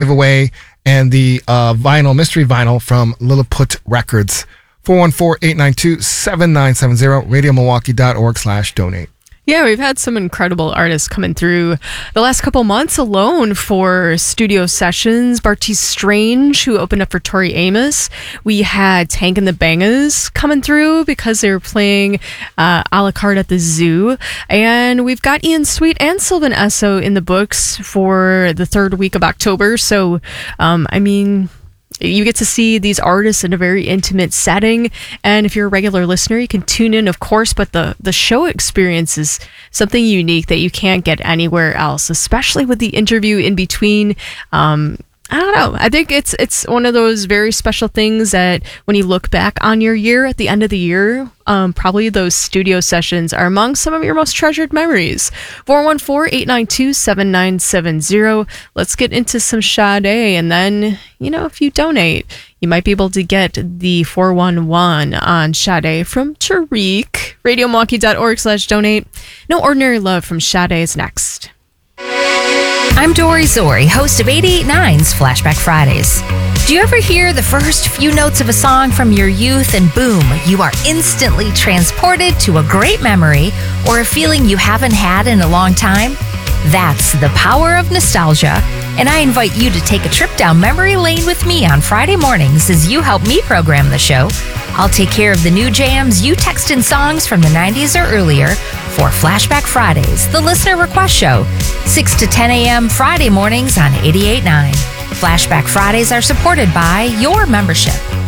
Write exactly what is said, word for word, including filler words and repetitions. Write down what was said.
give away, and the uh, vinyl, mystery vinyl from Lilliput Records. four one four, eight nine two, seven nine seven zero, radio milwaukee dot org slash donate. Yeah, we've had some incredible artists coming through the last couple months alone for studio sessions. Bartees Strange, who opened up for Tori Amos. We had Tank and the Bangas coming through because they were playing uh, a la carte at the zoo. And we've got Ian Sweet and Sylvan Esso in the books for the third week of October. So, um, I mean... you get to see these artists in a very intimate setting, and if you're a regular listener, you can tune in, of course, but the, the show experience is something unique that you can't get anywhere else, especially with the interview in between. Um, I don't know. I think it's it's one of those very special things that when you look back on your year at the end of the year, um, probably those studio sessions are among some of your most treasured memories. four one four, eight nine two, seven nine seven zero. Let's get into some Sade, and then, you know, if you donate, you might be able to get the four one one on Sade from Tariq. radio milwaukee dot org slash donate. No Ordinary Love from Sade is next. I'm Dory Zori, host of eighty-eight point nine's Flashback Fridays. Do you ever hear the first few notes of a song from your youth and boom, you are instantly transported to a great memory or a feeling you haven't had in a long time? That's the power of nostalgia, and I invite you to take a trip down memory lane with me on Friday mornings as you help me program the show. I'll take care of the new jams you text in songs from the nineties or earlier for Flashback Fridays, the listener request show, six to ten a.m. Friday mornings on eighty-eight point nine. Flashback Fridays are supported by your membership.